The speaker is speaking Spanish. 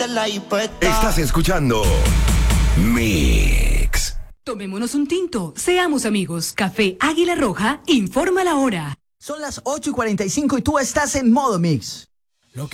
Estás escuchando Mix. Tomémonos un tinto, seamos amigos. Café Águila Roja informa la hora. Son las 8:45 y tú estás en modo Mix.